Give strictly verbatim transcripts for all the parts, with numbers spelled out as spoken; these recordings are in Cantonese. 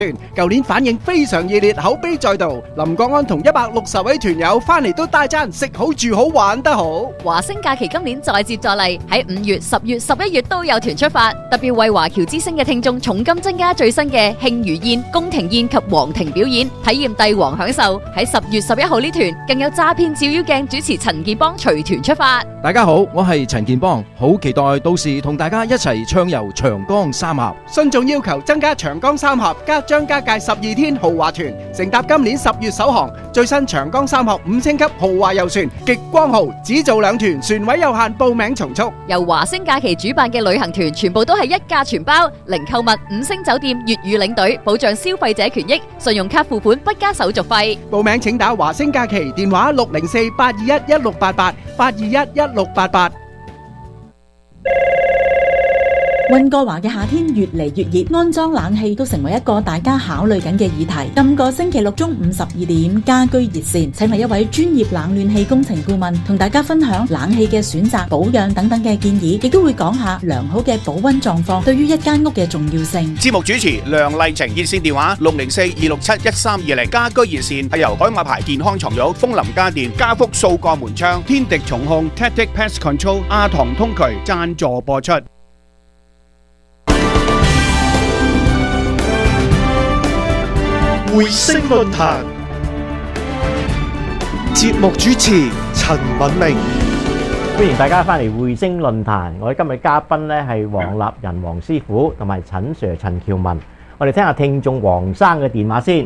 舊年反應非常熱烈，口碑在度。林國安同一百六十位團友翻嚟都大讚食好住好玩得好。 華星假期今年再接再厲，喺五月、十月、十一月都有團出發，特別為華僑之星嘅聽眾重金增加最新嘅慶餘宴、宮廷宴及皇庭表演，體驗帝王享受。喺十月十一號呢團更有詐騙照妖鏡主持陳健邦隨團出發。 大家好，我係陳健邦，好期待到時同大家一齊暢遊長江三峽。 信眾要求增加長江三峽加張家界十二天豪華團，乘搭今年十月首航最新長江三峽五星級豪華遊船極光號，只做兩團，船位有限，報名從速。 由華星假期主辦嘅旅行團全部都係一價全包，零購物、五星酒店、粵語領隊，保障消費者權益，信用卡付款不加手續費。 報名請打華星假期電話六零四八二一一六八八八二一一六八八。 溫哥華嘅夏天越嚟越熱，安裝冷氣都成為一個大家考慮緊嘅議題。今個星期六中午十二點，家居熱線請嚟一位專業冷暖氣工程顧問，同大家分享冷氣嘅選擇、保養等等嘅建議，亦都會講下良好嘅保溫狀況對於一間屋嘅重要性。 節目主持梁麗晴，熱線電話六零四二六七一三二零。家居熱線係由海馬牌健康床褥、楓林家電、家福數個門窗、天敵重控、Tactic Pest Control、阿唐通渠贊助播出。 匯星論壇節目主持陳敏明， 歡迎大家翻嚟匯星論壇。我哋今日嘉賓咧係黃立仁黃師傅同埋陳 Sir 陳喬文。我哋聽下聽眾黃生嘅電話先。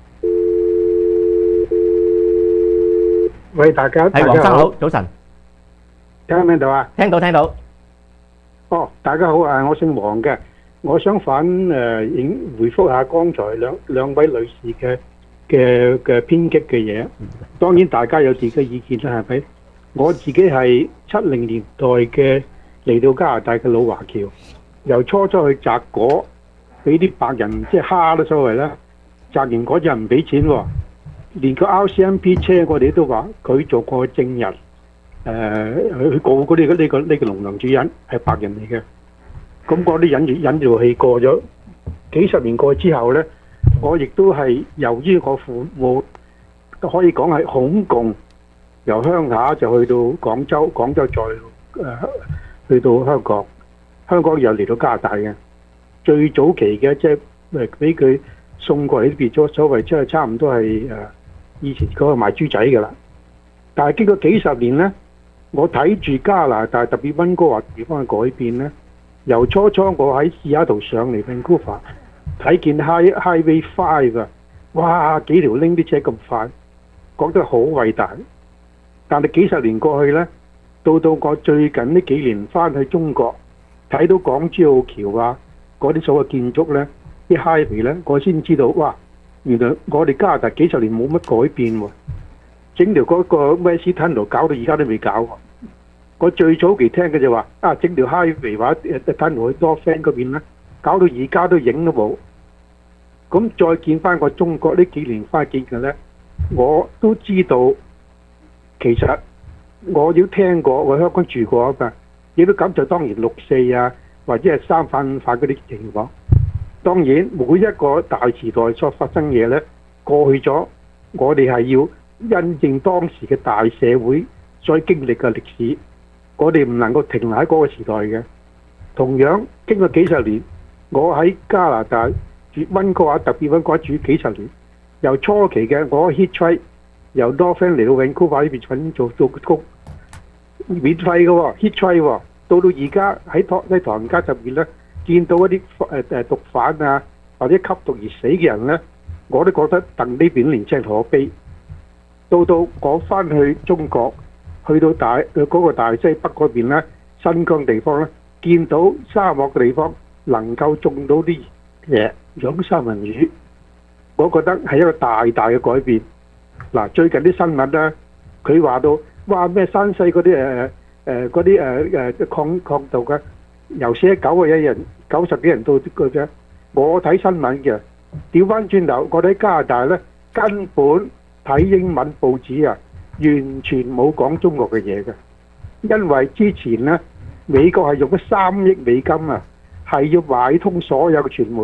喂，大家， 係黃生好，早晨。 聽唔聽到啊？ 聽到聽到。 哦，大家好啊，我姓黃嘅。我想反誒應回覆下剛才兩兩位女士嘅嘅嘅偏激嘅嘢。當然大家有自己嘅意見啦，係咪？我自己係七零年代嘅嚟到加拿大嘅老華僑，由初初去摘果，俾啲白人即係蝦都所謂啦。摘完果就唔俾錢喎，連個 R C M P 車我哋都話佢做過證人，誒去告嗰啲呢個呢個農場主人係白人嚟嘅。咁嗰啲忍住忍住氣過咗幾十年過之後呢，我亦都係由於我父母可以講係恐共，由鄉下就去到廣州，廣州再誒、呃、去到香港，香港又嚟到加拿大嘅。最早期嘅即係誒俾佢送過嚟呢邊咗所謂即係差唔多係誒、呃、以前嗰個賣豬仔㗎啦。但係經過幾十年呢，我睇住加拿大特別溫哥華地方嘅改變呢。由初初我喺西雅圖上嚟溫哥華，睇見 High Highway Five 啊，哇幾條 link 啲車咁快，覺得好偉大。但係幾十年過去呢，到到我最近呢幾年翻去中國，睇到港珠澳橋啊，嗰啲所謂建築呢，啲 highway 呢，我先知道哇，原來我哋加拿大幾十年冇乜改變喎，整條嗰個 West Tunnel 搞到而家都未搞。我最早期聽嘅就話啊，整條 highway 話誒睇落去多 friend 嗰邊咧，搞到而家都影都冇。咁再見翻我中國呢幾年翻見嘅咧，我都知道其實我要聽過，我喺香港住過啊嘛，亦都感受當然六四啊，或者係三反五反嗰啲情況。當然每一個大時代所發生嘢咧，過去咗，我哋係要因應當時嘅大社會所經歷嘅歷史。我哋唔能夠停留喺嗰個時代嘅。同樣經過幾十年，我喺加拿大住溫哥華，特別溫哥華住幾十年。由初期嘅我 hitchhike 由 Northern 嚟到溫哥華呢邊揾做做工，免費嘅喎 hitchhike 喎。到到而家喺唐喺唐人街入面咧，見到一啲誒誒毒販啊，或者吸毒而死嘅人咧，我都覺得戥呢邊年青可悲。到到我翻去中國。去到大嗰、嗰個大西北嗰邊咧，新疆地方咧，見到沙漠嘅地方能夠種到啲嘢養三文魚，我覺得係一個大大嘅改變。嗱，最近啲新聞咧，佢話到哇咩山西嗰啲誒誒嗰啲誒誒抗抗毒嘅，由四十九個一人九十幾人到個啫。我睇新聞嘅，調翻轉頭，我哋喺加拿大咧，根本睇英文報紙啊！完全冇講中國嘅嘢嘅，因為之前呢，美國係用咗三億美金啊，係要買通所有嘅傳媒咧，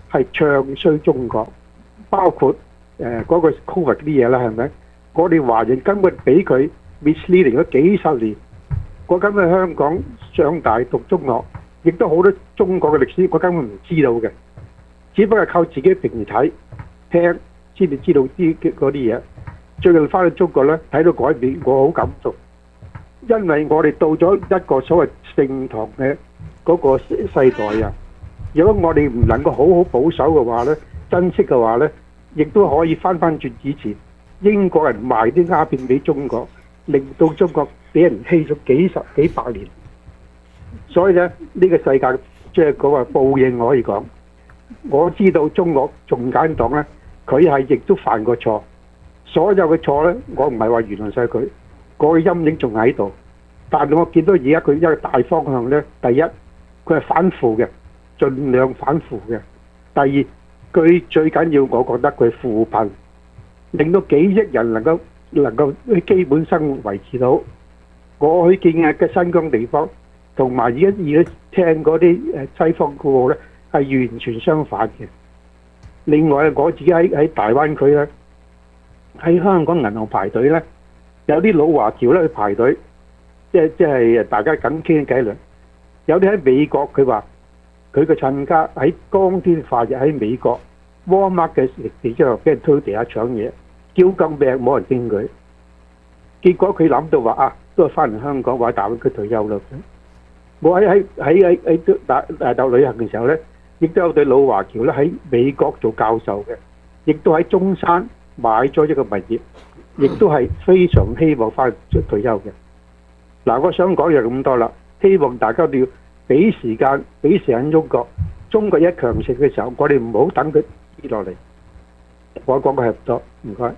係唱衰中國，包括誒嗰個 Covid 啲嘢啦，係咪？我哋華人根本俾佢 misleading 咗幾十年。我根本香港上大讀中學，亦都好多中國嘅歷史，我根本唔知道嘅，只不過靠自己平時睇聽先至知道啲嗰啲嘢。最近翻去中國咧，睇到改變，我好感動，因為我哋到咗一個所謂盛唐嘅嗰個世代啊。如果我哋唔能夠好好保守嘅話咧，珍惜嘅話咧，亦都可以翻翻轉以前英國人賣啲鴉片俾中國，令到中國俾人欺咗幾十幾百年。所以咧，呢個世界即係嗰個報應，我可以講。我知道中國共產黨咧，佢係亦都犯過錯。所有嘅錯咧，我唔係話原諒晒佢，嗰個陰影仲喺度。但係我見到而家佢一個大方向咧，第一佢係反腐嘅，盡量反腐嘅。第二佢最緊要，我覺得佢係扶貧，令到幾億人能夠能夠基本生活維持到。我去見嘅新疆地方，同埋而家而家聽嗰啲誒西方嘅話咧，係完全相反嘅。另外我自己喺喺大灣區咧，喺香港銀行排隊咧，有啲老華僑咧去排隊，即係即係大家緊傾偈啦。有啲喺美國，佢話佢個親家喺光天化日喺美國 Walmart 嘅地之後俾人推地下搶嘢，叫咁命冇人應佢。結果佢諗到話啊，都係翻嚟香港或者大灣區退休啦。我喺喺喺喺喺大大陸旅行嘅時候咧，亦都有對老華僑咧喺美國做教授嘅，亦都喺中山買咗一個物業，亦都係非常希望翻去退休嘅。嗱，我想講就咁多啦，希望大家都要俾時間，俾時間中國。中國一強盛嘅時候，我哋唔好等佢跌落嚟。我講嘅係唔多，唔該。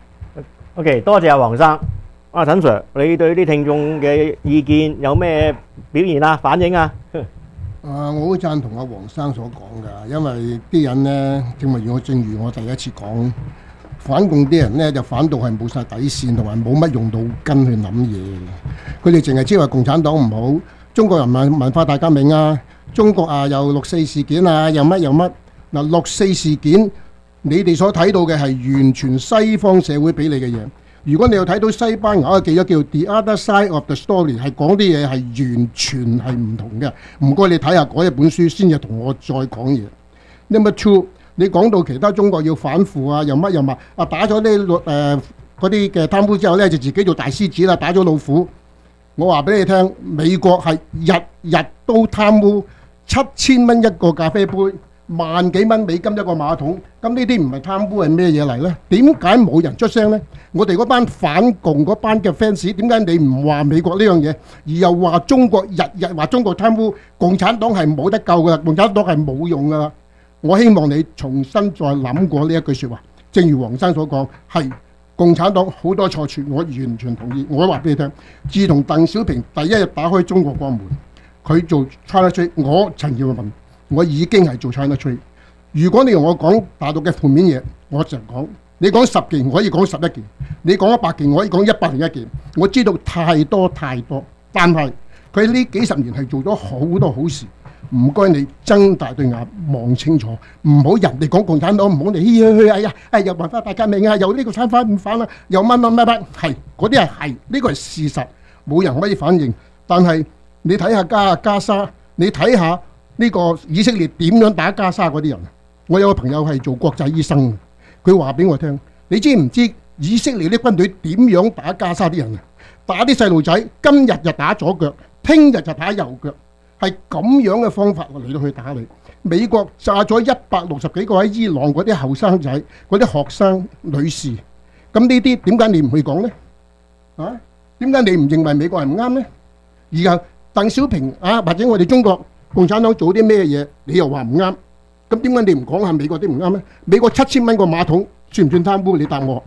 OK， 多謝阿黃生。阿陳 Sir， 你對啲聽眾嘅意見有咩表現啊、反應啊？ 啊，我好贊同阿黃生所講㗎，因為啲人呢，正如我正如我第一次講，反共啲人呢就反到係冇晒底線，同埋冇乜用腦筋去諗嘢。佢哋淨係知話共產黨唔好，中國人民文化大革命啊，中國啊又六四事件啊，又乜又乜。嗱，六四事件你哋所睇到嘅係完全西方社會俾你嘅嘢。如果你有睇到西班牙嘅記咗叫 The Other Side of the Story， 係講啲嘢係完全係唔同嘅。唔該你睇下嗰一本書先至同我再講嘢。Number two， 你講到其他中國要反腐啊，又乜又乜啊，打咗啲誒嗰啲嘅貪污之後呢，就自己做大獅子啦，打咗老虎。我話俾你聽，美國係日日都貪污七千蚊一個咖啡杯，萬幾蚊美金一個馬桶。咁呢啲唔係貪污係咩嘢嚟呢？點解冇人出聲呢？我哋嗰班反共嗰班嘅 fans， 點解你唔話美國呢樣嘢，而又話中國日日話中國貪污？共產黨係冇得救噶啦，共產黨係冇用噶啦。我希望你重新再諗過呢一句説話。正如黃生所講，係共產黨好多錯處，我完全同意。我話俾你聽，自從鄧小平第一日打開中國國門，佢做 China Trade， 我陳耀文我已經係做 China Trade。如果你同我講大陸嘅負面嘢，我就講你講十件，我可以講十一件；你講一百件，我可以講一百零一件。我知道太多太多，但係佢呢幾十年係做咗好多好事。唔該你睜大對眼望清楚，唔好人哋講共產黨，唔好你去去哎呀，哎又文化大革命啊，又呢個參反唔反啊，又乜乜乜乜，係嗰啲係係呢個係事實，冇人可以反應。但係你睇下加加沙，你睇下呢個以色列點樣打加沙嗰啲人。我有個朋友係做國際醫生，佢話俾我聽，你知唔知以色列啲軍隊點樣打加沙啲人啊？打啲細路仔，今日就打左腳，聽日就打右腳，係咁樣嘅方法嚟到去打你。美國炸咗一百六十幾個喺伊朗嗰啲後生仔、嗰啲學生女士，咁呢啲點解你唔去講呢？啊，點解你唔認為美國係唔啱呢？而後鄧小平啊，或者我哋中國共產黨做啲咩嘢，你又話唔啱？咁點解你唔講下美國啲唔啱呢？美國七千蚊個馬桶算唔算貪污？你答我。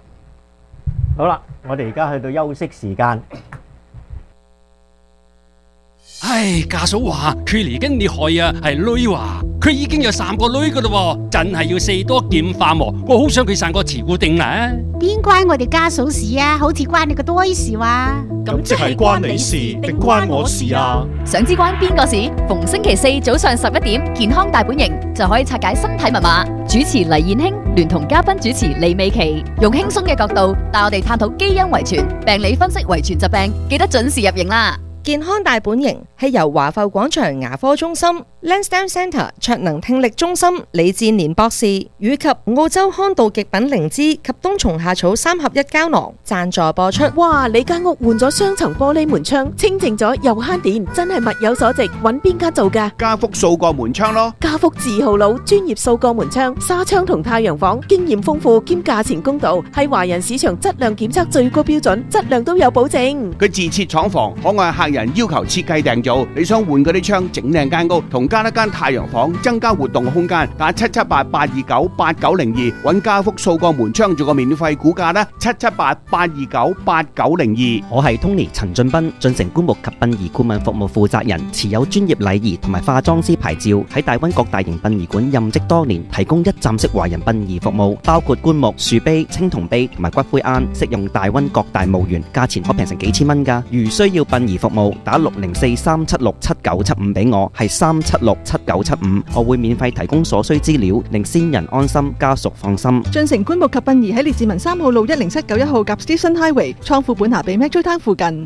好啦，我哋而家去到休息時間。 唉，家嫂話佢嚟緊你害啊，係女話，佢已經有三個女噶啦，真係要四多劍化喎。我好想佢生個慈姑定啦。 邊關我哋家嫂事啊？好似關你個堆事話。 咁即係關你事定關我事啊？ 想知關邊個事？逢星期四早上十一點，健康大本營就可以拆解身體密碼。主持黎燕卿聯同嘉賓主持李美琪，用輕鬆嘅角度帶我哋探討基因遺傳、病理分析遺傳疾病，記得準時入營啦！ 健康大本營係由華埠廣場牙科中心、Lansdowne Centre 卓能聽力中心李志年博士以及澳洲康道極品靈芝及冬蟲夏草三合一膠囊贊助播出。 哇！你間屋換咗雙層玻璃門窗，清淨咗又慳電，真係物有所值。揾邊間做㗎？ 家福數個門窗咯。 家福字號佬，專業數個門窗、紗窗同太陽房，經驗豐富兼價錢公道，係華人市場質量檢測最高標準，質量都有保證。 佢自設廠房，可愛客人要求設計訂造。你想換嗰啲窗，整靚間屋，同加一間太陽房，增加活動空間，打七七八八二九八九零二，揾家福數個門窗做個免費估價啦，七七八八二九八九零二。 我係 Tony 陳俊斌，進城棺木及殯儀顧問服務負責人，持有專業禮儀同埋化妝師牌照，喺大溫各大型殯儀館任職多年，提供一站式華人殯儀服務，包括棺木、樹碑、青銅碑同埋骨灰龕，適用大溫各大墓園，價錢可平成幾千蚊㗎。如需要殯儀服務，打六零四三七六七九七五俾我，係三七六七九七五，我會免費提供所需資料，令先人安心，家屬放心。 進城棺木及殯儀喺列治文三號路一零七九一號及 Station Highway 倉庫本下比 Metro Town 附近。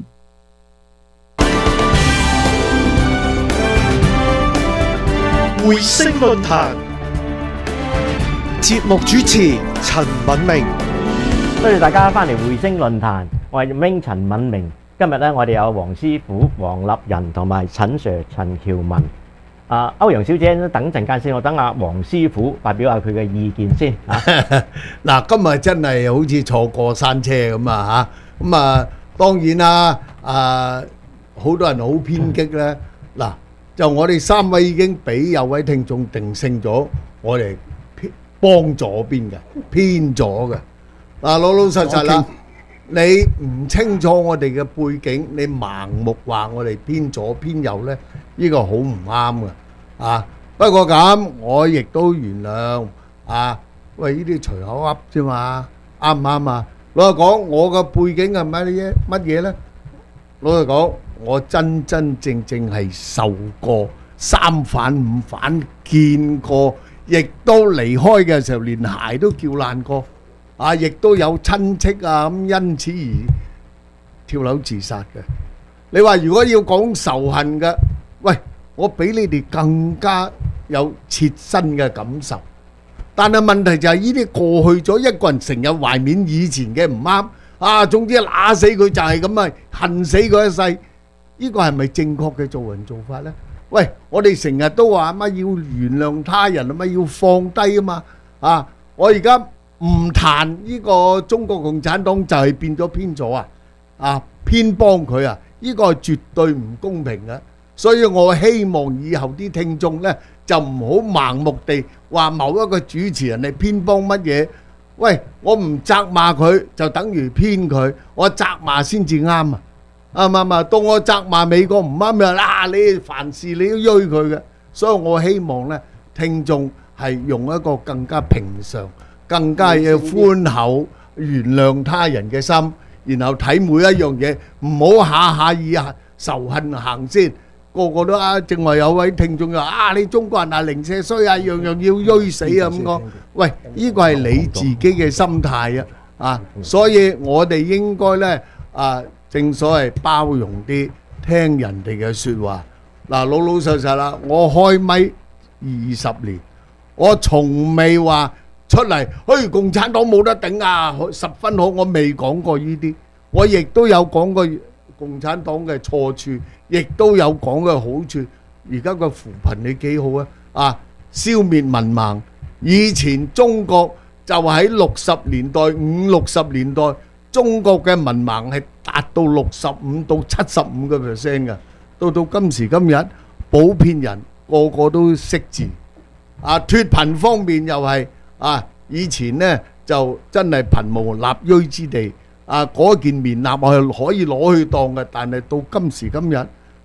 匯星論壇節目主持陳敏明， 多謝大家翻嚟匯星論壇，我係 Wing 陳敏明。今日咧，我哋有黃師傅、黃立仁同埋陳 Sir 陳喬文。啊，歐陽小姐，等陣間先，我等阿黃師傅發表下佢嘅意見先嚇。 嗱，今日真係好似坐過山車咁啊嚇！咁啊，當然啦，啊，好多人好偏激咧。嗱，就我哋三位已經俾有位聽眾定性咗，我哋偏幫左邊嘅，偏左嘅。嗱，老老實實啦。你唔清楚我哋嘅背景，你盲目話我哋偏左偏右呢，呢個好唔啱嘅啊！不過咁，我亦都原諒啊。喂，呢啲隨口噏啫嘛，啱唔啱啊？老實講，我嘅背景係乜嘢乜嘢呢？老實講，我真真正正係受過三反五反，見過，亦都離開嘅時候連鞋都叫爛過。啊！亦都有親戚啊，咁因此而跳樓自殺嘅。你話如果要講仇恨嘅，喂，我比你哋更加有切身嘅感受。但係問題就係呢啲過去咗，一個人成日懷緬以前嘅唔啱啊，總之揦死佢就係咁啊，恨死佢一世。呢個係咪正確嘅做人做法呢？喂，我哋成日都話乜要原諒他人啊，乜要放低啊嘛啊！我而家唔談呢個中國共產黨就係變咗偏左啊！啊，偏幫佢啊！呢個係絕對唔公平嘅，所以我希望以後啲聽眾呢就唔好盲目地話某一個主持人係偏幫乜嘢。喂，我唔責罵佢就等於偏佢，我責罵先至啱啊！啱唔啱啊？到我責罵美國唔啱嘅啦，你凡事你都追佢嘅，所以我希望呢聽眾係用一個更加平常、更加嘅寬厚、原諒他人嘅心，然後睇每一樣嘢，唔好下下以仇恨行先。個個都啊，正話有位聽眾話啊，你中國人啊零舍衰啊，樣樣要鋥死啊咁講。喂，呢個係你自己嘅心態啊，啊，所以我哋應該呢啊，正所謂包容啲，聽人哋嘅説話。嗱，老老實實啦，我開咪二十年，我從未話出嚟，嘿，共產黨冇得頂啊，十分好，我未講過呢啲，我亦都有講過共產黨嘅錯處，亦都有講嘅好處。而家個扶貧你幾好啊？啊，消滅文盲。以前中國就喺六十年代、五六十年代，中國嘅文盲係達到六十五到七十五個 percent 嘅。到到今時今日，普遍人個個都識字。啊，脫貧方面又係啊，以前呢就真係貧無立錐之地。啊！嗰件棉衲我係可以攞去當嘅，但係到今時今日，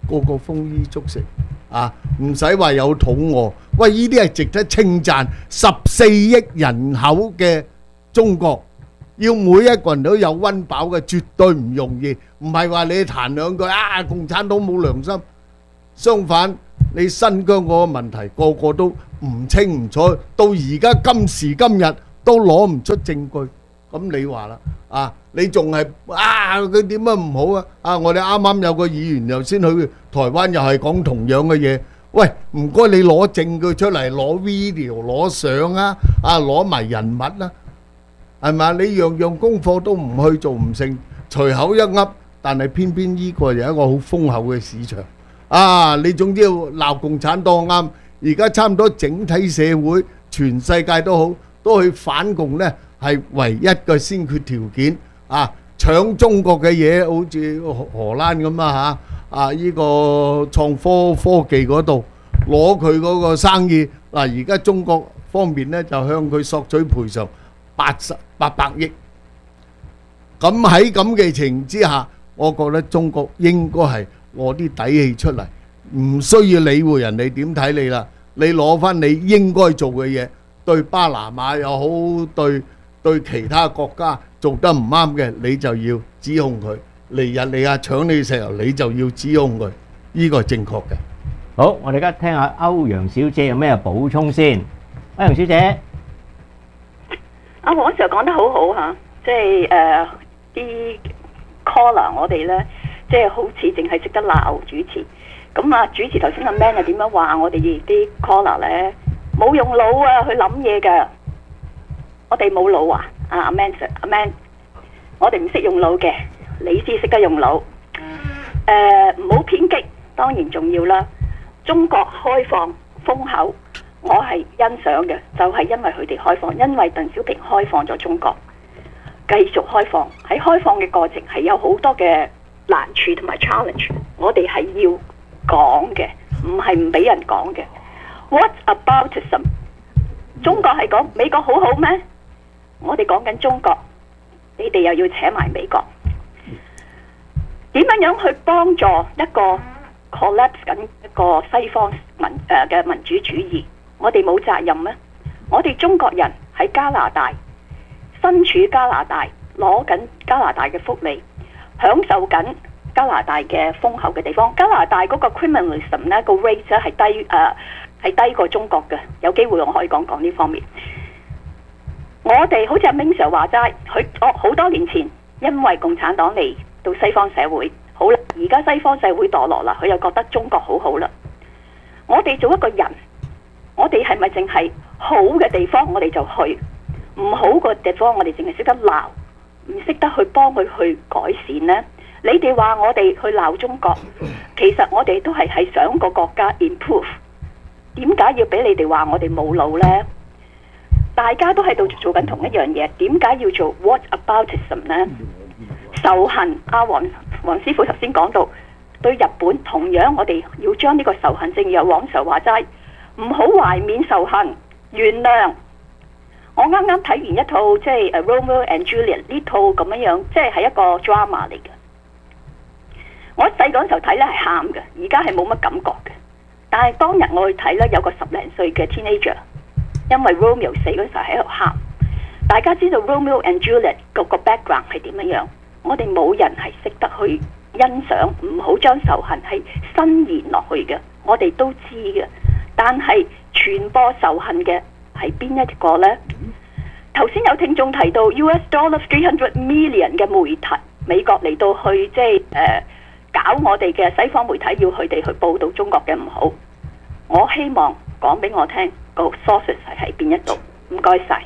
個個豐衣足食啊，唔使話有肚餓。喂，呢啲係值得稱讚。十四億人口嘅中國，要每一個人都有溫飽嘅，絕對唔容易。唔係話你彈兩句啊，共產黨冇良心。相反，你新疆嗰個問題，個個都唔清唔楚，到而家今時今日都攞唔出證據。咁你話啦，啊，你仲係啊佢點解唔好啊？啊，我哋啱啱有個議員又先去台灣，又係講同樣嘅嘢。喂，唔該你攞證據出嚟，攞 video 攞相啊，啊攞埋人物啦，係咪？你樣樣功課都唔去做唔成，隨口一噏，但係偏偏呢個有一個好豐厚嘅市場。啊，你總之要鬧共產黨啱，而家差唔多整體社會全世界都好，都去反共呢，係唯一嘅先決條件。啊，搶中國嘅嘢，好似荷蘭咁啊嚇，啊呢個創科科技嗰度攞佢嗰個生意。嗱，而家中國方面呢，就向佢索取賠償八十八百億。咁喺咁嘅情形之下，我覺得中國應該係攞啲底氣出嚟，唔需要理會人哋點睇你啦。你攞翻你應該做嘅嘢，對巴拿馬又好，對對其他國家做得唔啱嘅，你就要指控佢。嚟日嚟啊搶你石油，你就要指控佢，呢個係正確嘅。 好，我哋而家聽下歐陽小姐有咩補充先。歐陽小姐， 阿黃 Sir 講得好好嚇，即係誒啲 caller 我哋咧，即係好似淨係識得鬧主持。咁啊，主持頭先阿 Man 又點樣話我哋啲 caller 咧冇用腦啊去諗嘢㗎？我哋冇腦啊！啊阿 Man Sir 阿 Man， 我哋唔識用腦嘅，你先識得用腦。誒唔好偏激，當然重要啦。中國開放封口，我係欣賞嘅，就係因為佢哋開放，因為鄧小平開放咗中國，繼續開放。喺開放嘅過程係有好多嘅難處同埋 challenge， 我哋係要講嘅，唔係唔俾人講嘅。What aboutism？ 中國係講美國好好咩？我哋講緊中國，你哋又要扯埋美國，點樣樣去幫助一個 collapse 緊一個西方民誒嘅民主主義？我哋冇責任咩？我哋中國人喺加拿大，身處加拿大，攞緊加拿大嘅福利，享受緊加拿大嘅豐厚嘅地方。加拿大嗰個 criminalism 呢個 rate 咧係低誒係、呃、低過中國嘅，有機會我可以講講呢方面。我哋好似阿 Ming Sir 話齋，佢我好多年前因為共產黨嚟到西方社會，好啦，而家西方社會墮落啦，佢又覺得中國好好啦。我哋做一個人，我哋係咪淨係好嘅地方我哋就去，唔好嘅地方我哋淨係識得鬧，唔識得去幫佢去改善呢？你哋話我哋去鬧中國，其實我哋都係係想個國家 improve， 點解要俾你哋話我哋冇腦呢？大家都喺度做緊同一樣嘢，點解要做 what aboutism 呢？仇恨，阿黃黃師傅頭先講到對日本，同樣我哋要將呢個仇恨，正如阿黃 Sir 話齋，唔好懷緬仇恨，原諒。我啱啱睇完一套即係誒 Romeo and Juliet 呢套咁樣樣，即係係一個 drama 嚟嘅。我細嗰陣時候睇咧係喊嘅，而家係冇乜感覺嘅。但係當日我去睇咧，有個十零歲嘅 teenager， 因為 Romeo 死嗰陣時候喺度喊。大家知道 Romeo and Juliet 個個 background 係點樣樣？我哋冇人係識得去欣賞，唔好將仇恨係伸延落去嘅。我哋都知嘅，但係傳播仇恨嘅係邊一個呢？頭先有聽眾提到 U S dollar three hundred million 嘅媒體，美國嚟到去即係誒搞我哋嘅西方媒體，要佢哋去報導中國嘅唔好。我希望講俾我聽個 sources 係喺邊一度。唔該晒。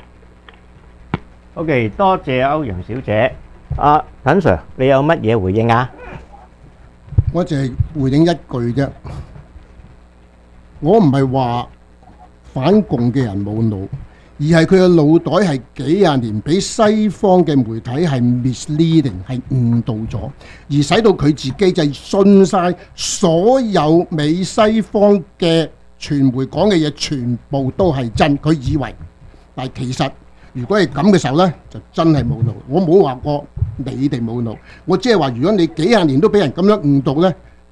OK， 多謝歐陽小姐。阿陳 Sir， 你有乜嘢回應啊？ 我淨係回應一句啫，我唔係話反共嘅人冇腦，而係佢嘅腦袋係幾廿年俾西方嘅媒體係 misleading 係誤導咗，而使到佢自己就信晒所有美西方嘅傳媒講嘅嘢全部都係真，佢以為，但係其實如果係咁嘅時候呢，就真係冇腦。我冇話過你哋冇腦，我只係話如果你幾廿年都俾人咁樣誤導呢，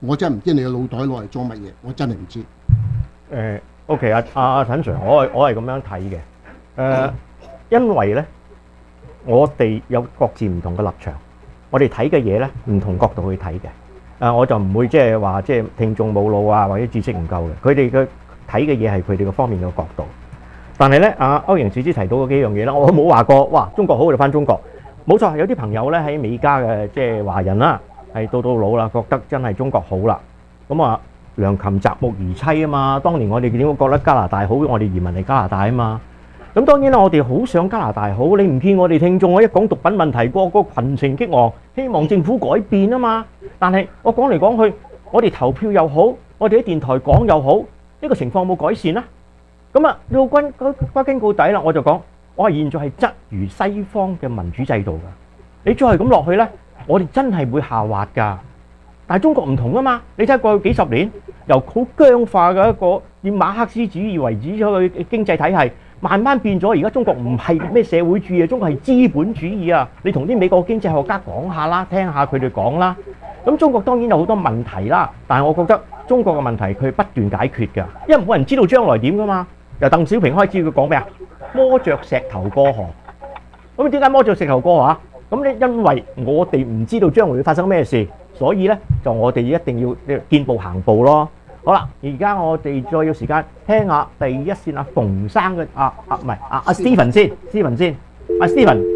我真係唔知你嘅腦袋攞嚟做乜嘢，我真係唔知。 誒 OK 啊，阿阿陳 Sir，我係我係咁樣睇嘅。誒，因為咧，我哋有各自唔同嘅立場，我哋睇嘅嘢咧唔同角度去睇嘅。誒，我就唔會即係話即係聽眾冇腦啊，或者知識唔夠嘅。佢哋嘅睇嘅嘢係佢哋嘅方面嘅角度。但係咧，阿歐陽小姐提到嗰幾樣嘢啦，我冇話過，哇，中國好就翻中國，冇錯。有啲朋友咧喺美加嘅即係華人啦，係到到老啦，覺得真係中國好啦。咁啊，良禽擇木而棲啊嘛。當年我哋點會覺得加拿大好？我哋移民嚟加拿大啊嘛。咁當然啦，我哋好想加拿大好。你唔見我哋聽眾，我一講毒品問題，個個群情激昂，希望政府改變啊嘛。但係我講嚟講去，我哋投票又好，我哋喺電台講又好，呢個情況冇改善啦。咁啊，到軍歸根究底啦，我就講，我係現在係質疑西方嘅民主制度㗎。你再係咁落去呢，我哋真係會下滑㗎。但係中國唔同啊嘛，你睇過去幾十年，由好僵化嘅一個以馬克思主義為主嘅經濟體系，慢慢變咗。而家中國唔係咩社會主義，中國係資本主義啊！你同啲美國經濟學家講下啦，聽下佢哋講啦。咁中國當然有好多問題啦，但係我覺得中國嘅問題佢不斷解決㗎，因為冇人知道將來點㗎嘛。由鄧小平開始，佢講咩啊？摸着石頭過河。咁點解摸着石頭過河啊？咁咧，因為我哋唔知道將來會發生咩事，所以咧就我哋一定要見步行步咯。好啦，而家我哋再有時間聽下第一線阿馮生嘅啊啊唔係啊阿 Steven 先 ，Steven 先，阿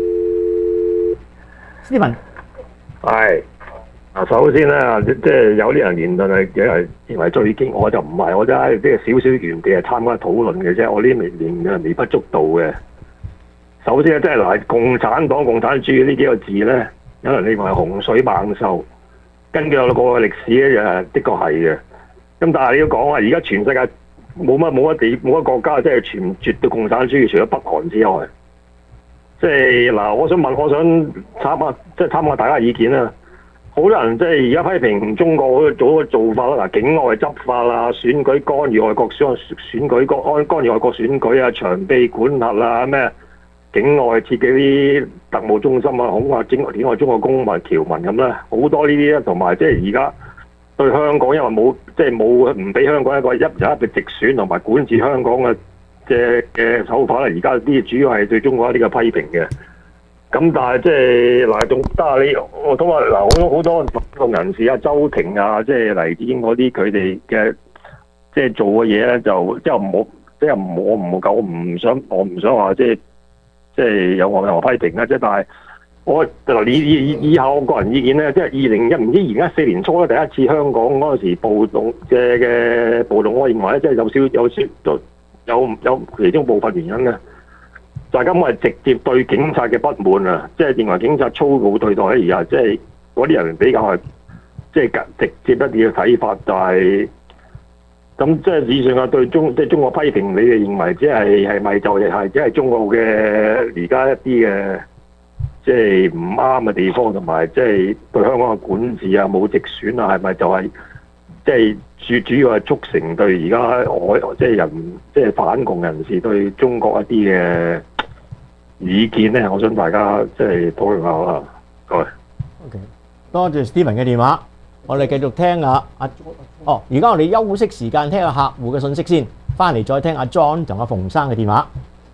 Steven，Steven 係。啊，首先咧，即係有啲人言論係係認為最經，我就唔係，我真係即係少少原地係參加討論嘅啫。我呢啲微連微不足道嘅。首先咧，即係嗱，共產黨、共產主義呢幾個字咧，有人認為係洪水猛獸。根據我個歷史咧，就係的確係嘅。咁但係你要講話，而家全世界冇乜冇乜地冇乜國家即係全絕對共產主義，除咗北韓之外。即係嗱，我想問，我想參下即係參下大家意見啦。好多人即係而家批評中國做個做法啦，嗱，境外執法啊，選舉干預外國選選舉干干預外國選舉啊，長臂管轄啊，咩境外設嘅啲特務中心啊，恐嚇境外境外中國公民僑民咁啦，好多呢啲咧，同埋即係而家對香港因為冇即係冇唔俾香港一個一人一嘅直選同埋管治香港嘅嘅嘅手法咧，而家啲主要係對中國一啲嘅批評嘅。咁但係即係嗱，仲得啊！你我都話嗱，好多好多反動人士啊，周庭啊，即係黎智英嗰啲，佢哋嘅即係做嘅嘢咧，就即係唔好，即係唔我唔夠，我唔想，我唔想話即係即係有我任何批評啦。即係但係我嗱，你以以下我個人意見咧，即係二零一唔知而家四年初咧，第一次香港嗰陣時暴動嘅嘅暴動，我認為咧，即係有少有少有有有其中部分原因嘅。就係根本係直接對警察嘅不滿啊！即係認為警察粗暴對待咧，而家即係嗰啲人比較係即係直接一啲嘅睇法，就係咁即係以上啊對中即係中國批評，你哋認為即係係咪就係係即係中國嘅而家一啲嘅即係唔啱嘅地方，同埋即係對香港嘅管治啊冇直選啊，係咪就係即係主主要係促成對而家我即係人即係反共人士對中國一啲嘅意見咧，我想大家即係討論下啦。各位 ，OK， 多謝 Steven 嘅電話，我哋繼續聽下阿哦。而家我哋休息時間聽下客戶嘅信息先，翻嚟再聽阿 John 同阿馮生嘅電話。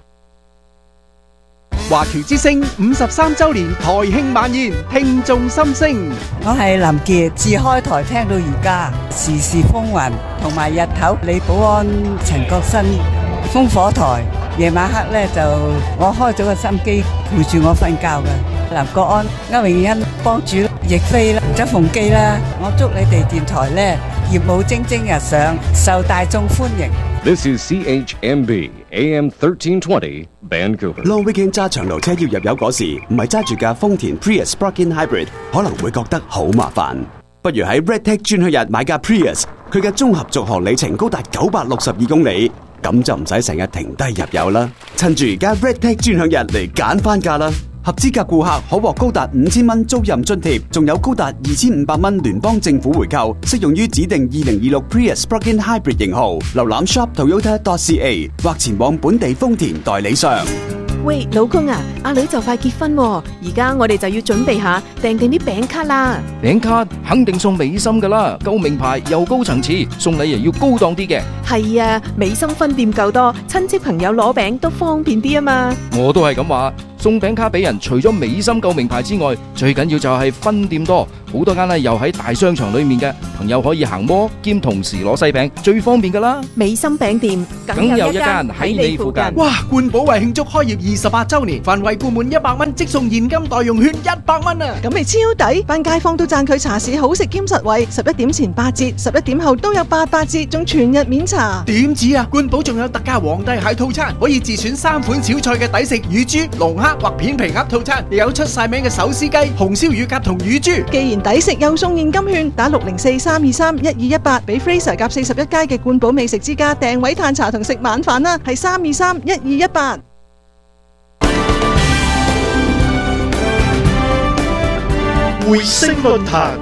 華僑之聲五十三週年台慶晚宴，聽眾心聲。 我係林傑，自開台聽到而家，時時風雲，同埋日頭李寶安、陳國新、烽火台，夜晚黑咧就我開咗個心機陪住我瞓覺嘅。林國安、歐永欣、幫主、亦菲啦、周鳳基啦，我祝你哋電台咧業務蒸蒸日上，受大眾歡迎。 This is C H M B A M thirteen twenty Vancouver。Long weekend 揸長途車要入油嗰時，唔係揸住架豐田 Prius Plug-in Hybrid，可能會覺得好麻煩。不如喺 Redtech 專享日買架 Prius，佢嘅綜合續航里程高達九百六十二公里，咁就唔使成日停低入油啦。趁住而家 Redtech 專享日嚟揀翻價啦！合資格顧客可獲高達五千蚊租賃津貼，仲有高達二千五百蚊聯邦政府回購，適用於指定二零二六 Prius Plug-in Hybrid 型號。瀏覽 shop toyota dot c a 或前往本地豐田代理商。 喂，老公啊，阿女就快結婚喎，而家我哋就要準備下訂定啲餅卡啦。 餅卡肯定送美心噶啦，夠名牌又高層次，送禮又要高檔啲嘅。 係啊，美心分店夠多，親戚朋友攞餅都方便啲啊嘛。 我都係咁話，送餅卡俾人，除咗美心夠名牌之外，最緊要就係分店多，好多間咧又喺大商場裏面嘅，朋友可以行摩兼同時攞西餅，最方便噶啦。 美心餅店梗有一間喺你附近。 哇！冠寶為慶祝開業二十八週年，凡惠顧滿一百蚊即送現金代用券一百蚊啊！ 咁咪超抵，班街坊都讚佢茶市好食兼實惠，十一點前八折，十一點後都有八八折，仲全日免查。 點止啊！冠寶仲有特價皇帝蟹套餐，可以自選三款小菜嘅抵食乳豬、龍蝦或片皮鴨套餐，亦有出晒名嘅手撕雞、紅燒乳鴿同乳豬。 既然抵食又送現金券，打六零四三二三一二一八，俾 Fraser 夾四十一街嘅冠寶美食之家訂位嘆茶同食晚飯啦，係三二三一二一八。 匯星論壇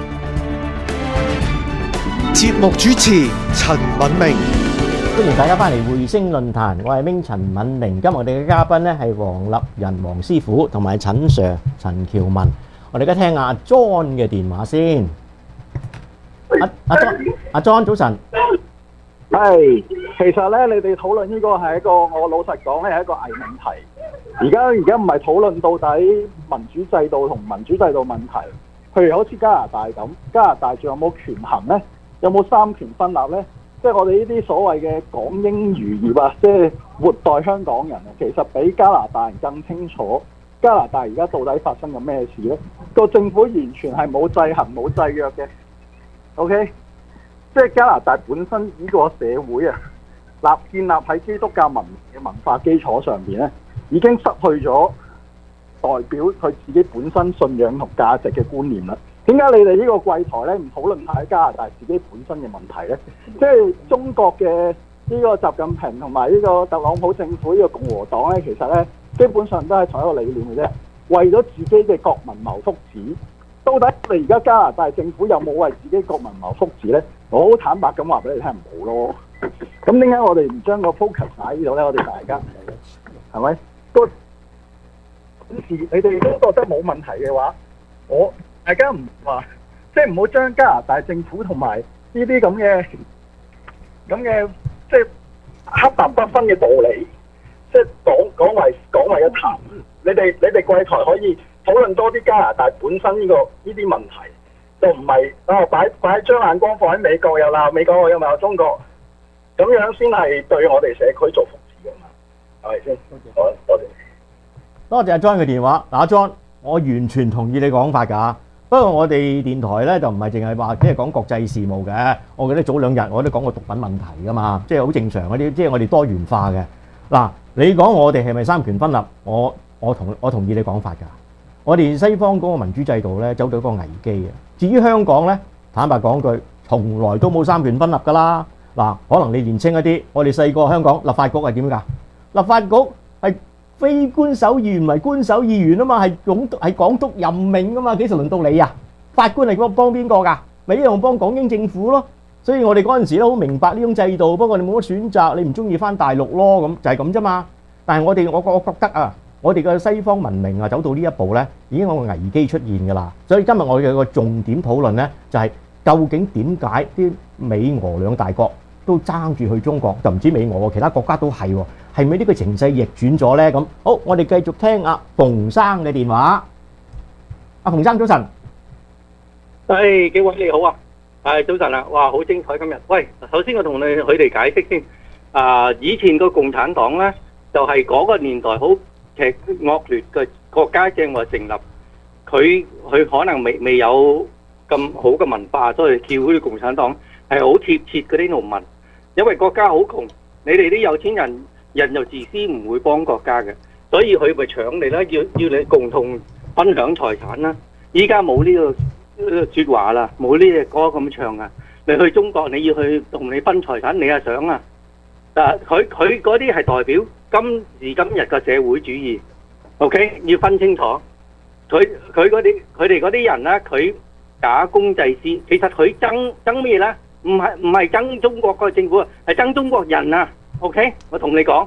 節目主持陳敏明， 歡迎大家翻嚟匯星論壇，我係 Ming 陳敏明。今日我哋嘅嘉賓咧係黃立仁黃師傅同埋陳 Sir 陳喬文。我哋而家聽阿 John 嘅電話先。阿阿 John， 阿 John 早晨。 係，其實咧，你哋討論呢個係一個，我老實講咧係一個偽命題。而家而家唔係討論到底民主制度同民主制度問題。譬如好似加拿大咁，加拿大仲有冇權衡呢？有冇三權分立呢？即係我哋呢啲所謂嘅港英餘孽啊，即係活代香港人啊，其實比加拿大人更清楚加拿大而家到底發生緊咩事呢？個政府完全係冇制衡、冇制約嘅。OK， 即係加拿大本身呢個社會啊，立建立喺基督教文嘅文化基礎上邊咧，已經失去咗代表佢自己本身信仰同價值嘅觀念啦。點解你哋呢個櫃台咧唔討論下加拿大自己本身嘅問題呢？即係中國嘅呢個習近平同埋呢個特朗普政府呢個共和黨咧，其實咧基本上都係同一個理念嘅啫，為咗自己嘅國民謀福祉。到底你而家加拿大政府有冇為自己國民謀福祉呢？我好坦白咁話俾你聽，唔好咯。咁點解我哋唔將個 focus 喺呢度呢？我哋大家係咪？個事你哋都覺得冇問題嘅話，我大家唔話，即係唔好將加拿大政府同埋呢啲咁嘅咁嘅即係黑白不分嘅道理，即係講講為講為一談。你哋你哋櫃台可以討論多啲加拿大本身呢個呢啲問題，就唔係啊擺擺將眼光放喺美國，又鬧美國，又鬧中國，咁樣先係對我哋社區做福祉㗎嘛，係咪先？好，多謝。 多謝阿 John 嘅電話。嗱，阿 John，我完全同意你講法㗎。不過我哋電台咧就唔係淨係話即係講國際事務嘅。我記得早兩日我都講過毒品問題㗎嘛，即係好正常嗰啲，即係我哋多元化嘅。嗱，你講我哋係咪三權分立？我我同我同意你講法㗎。我哋西方嗰個民主制度咧走到一個危機嘅。至於香港咧，坦白講句，從來都冇三權分立㗎啦。嗱，可能你年青一啲，我哋細個香港立法局係點㗎？立法局係非官守議員為官守議員啊嘛，係總係港督任命啊嘛，幾時輪到你啊？法官係幫幫邊個㗎？咪一樣幫港英政府咯。所以我哋嗰陣時都好明白呢種制度，不過你冇乜選擇，你唔中意翻大陸咯，咁就係咁啫嘛。但係我哋我我覺得啊，我哋嘅西方文明啊走到呢一步咧，已經有個危機出現㗎啦。所以今日我哋個重點討論咧，就係究竟點解啲美俄兩大國都爭住去中國，就唔止美俄喎，其他國家都係喎。係咪呢個情勢逆轉咗咧？咁好，我哋繼續聽阿馮生嘅電話。阿馮生早晨， 誒幾位你好啊！誒早晨啊！哇，好精彩今日。喂，首先我同你佢哋解釋先。啊，以前個共產黨咧，就係嗰個年代好劇惡劣嘅國家正話成立，佢佢可能未未有咁好嘅文化，所以叫嗰啲共產黨係好貼切嗰啲農民，因為國家好窮，你哋啲有錢人。人又自私，唔會幫國家嘅，所以佢咪搶你啦，要要你共同分享財產啦。依家冇呢個呢個説話啦，冇呢隻歌咁唱啊！你去中國，你要去同你分財產，你又想啊？但佢佢嗰啲係代表今時今日嘅社會主義 ，OK， 要分清楚。佢佢嗰啲佢哋嗰啲人咧，佢假公濟私，其實佢爭爭咩咧？唔係唔係爭中國個政府，係爭中國人啊！OK， 我同你講，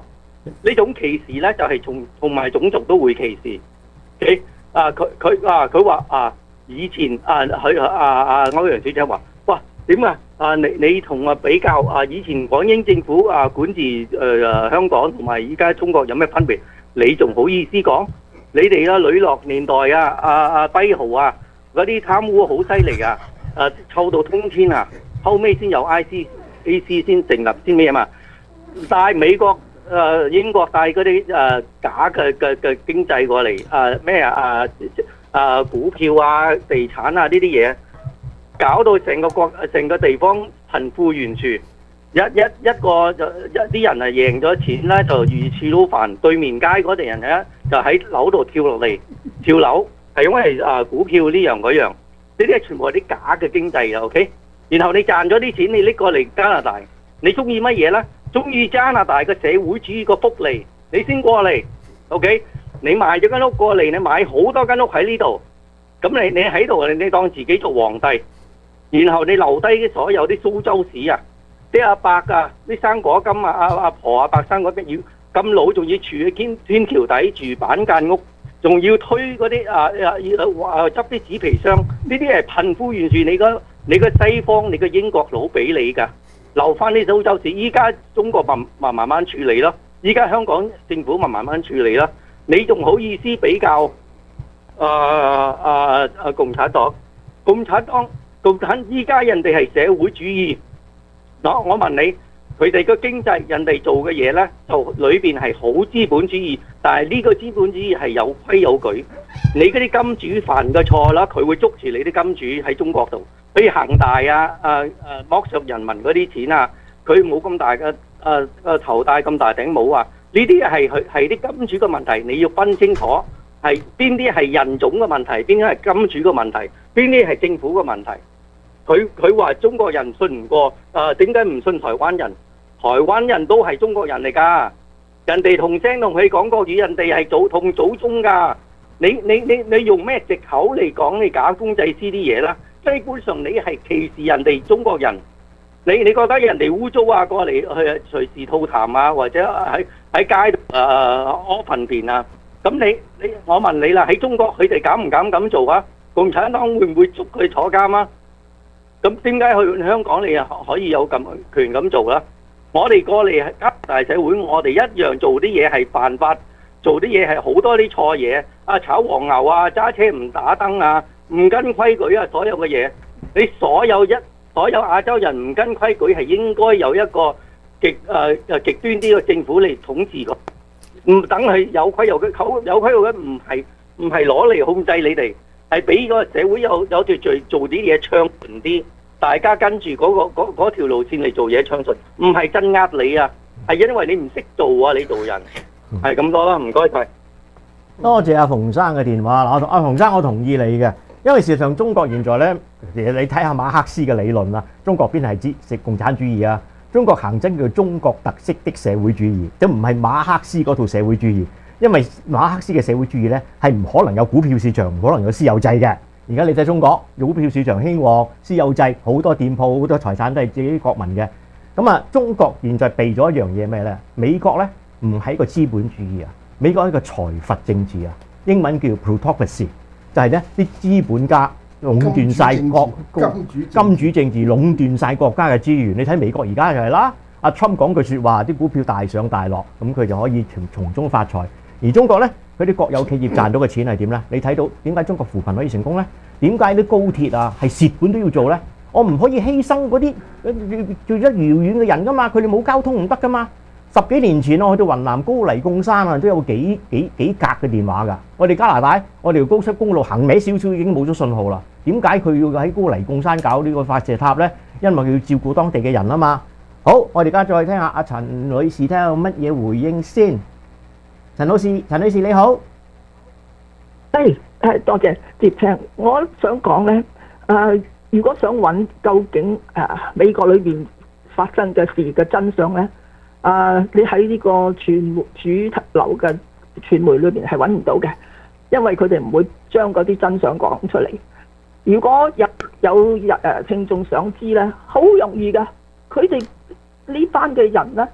呢種歧視咧就係從同埋種族都會歧視。OK 啊，佢佢啊佢話啊，以前啊佢啊啊歐陽小姐話，哇點啊啊你你同啊比較啊以前港英政府啊管治誒誒香港同埋依家中國有咩分別？你仲好意思講？你哋啊呂樂年代啊啊啊跛豪啊嗰啲貪污好犀利啊！誒臭到通天啊！後尾先有 I C A C 先成立先咩啊嘛？帶美國誒、呃、英國帶嗰啲誒假嘅嘅嘅經濟過嚟誒咩啊啊股票啊地產啊呢啲嘢，搞到成個國成個地方貧富懸殊，一一一個就一啲人係贏咗錢咧就如廁都煩，對面街嗰啲人咧就喺樓度跳落嚟跳樓，係因為啊股票呢樣嗰樣。呢啲係全部係啲假嘅經濟啊 ，OK？然後你賺咗啲錢，你拎過嚟加拿大，你中意乜嘢咧？中意加拿大嘅社會主義個福利，你先過嚟 ，OK？你賣咗間屋過嚟，你買好多間屋喺呢度，咁你你喺度，你你當自己做皇帝，然後你留低啲所有啲蘇州市啊，啲阿伯啊，啲生果金啊，阿阿婆阿伯生果金要咁老，仲要住喺天天橋底住板間屋。仲要推嗰啲啊啊啊執啲紙皮箱，呢啲係貧富懸殊。你個你個西方你個英國佬俾你㗎，留翻啲蘇州市。依家中國慢慢慢慢處理咯，依家香港政府咪慢慢處理啦。你仲好意思比較啊啊啊共產黨？共產黨共產依家人哋係社會主義。嗱，我問你。佢哋個經濟，人哋做嘅嘢呢，就裏邊係好資本主義，但係呢個資本主義係有規有矩。你嗰啲金主犯嘅錯啦，佢會捉住你啲金主喺中國度，譬如恒大啊、誒誒剝削人民嗰啲錢啊，佢冇咁大嘅誒誒頭戴咁大頂帽啊，呢啲係係係啲金主嘅問題，你要分清楚係邊啲係人種嘅問題，邊啲係金主嘅問題，邊啲係政府嘅問題。佢佢話中國人信唔過，誒點解唔信台灣人？台灣人都係中國人嚟㗎，人哋同聲同氣講國語，人哋係祖同祖宗㗎。你你你你用咩藉口嚟講你假公濟私啲嘢啦？基本上你係歧視人哋中國人。你你覺得人哋污糟啊，過嚟去隨時吐痰啊，或者喺喺街度誒屙糞便啊？咁你你我問你啦，喺中國佢哋敢唔敢咁做啊？共產黨會唔會捉佢坐監啊？咁點解去香港你又可以有咁權咁做啦？我哋過嚟加拿大社會，我哋一樣做啲嘢係犯法，做啲嘢係好多啲錯嘢。啊，炒黃牛啊，揸車唔打燈啊，唔跟規矩啊，所有嘅嘢，你所有一所有亞洲人唔跟規矩，係應該有一個極誒誒極端啲嘅政府嚟統治㗎。唔等係有規有矩，有規有矩唔係唔係攞嚟控制你哋，係俾個社會有有條序做啲嘢暢順啲。大家跟住嗰、嗰個嗰嗰條路線嚟做嘢暢順，唔係鎮壓你啊，係因為你唔識做啊，你做人係咁多啦，唔該晒。 多謝阿馮生嘅電話。嗱，我同阿馮生我同意你嘅，因為事實上中國現在咧，其實你睇下馬克思嘅理論啦，中國邊係支食共產主義啊？中國行真叫中國特色的社會主義，都唔係馬克思嗰套社會主義，因為馬克思嘅社會主義咧係唔可能有股票市場，唔可能有私有制嘅。而家你睇中國，股票市場興旺，私有制，好多店鋪、好多財產都係自己國民嘅。咁啊，中國現在避咗一樣嘢咩呢？美國呢唔係一個資本主義啊，美國係一個財閥政治啊，英文叫 plutocracy， 就係呢啲資本家壟斷晒國金主政治，壟斷晒國家嘅資源。你睇美國而家就係啦，阿 Trump 講句説話，啲股票大上大落，咁佢就可以從從中發財。而中國呢，佢啲國有企業賺到嘅錢係點呢？你睇到點解中國扶貧可以成功呢？點解啲高鐵啊係蝕本都要做呢？我唔可以犧牲嗰啲住咗遙遠嘅人噶嘛，佢哋冇交通唔得噶嘛。十幾年前我去到雲南高黎貢山啊，都有幾幾幾格嘅電話㗎。我哋加拿大，我哋條高速公路行歪少少已經冇咗信號啦。點解佢要喺高黎貢山搞呢個發射塔呢？因為佢要照顧當地嘅人啊嘛。好，我哋而家再聽下阿陳女士睇下有乜嘢回應先。陳老師，陳女士你好。 誒誒，多謝接聽。我想講咧，誒，如果想揾究竟誒美國裏邊發生嘅事嘅真相咧，誒，你喺呢個傳媒主流嘅傳媒裏邊係揾唔到嘅，因為佢哋唔會將嗰啲真相講出嚟。如果有有誒聽眾想知咧，好容易噶，佢哋呢班嘅人咧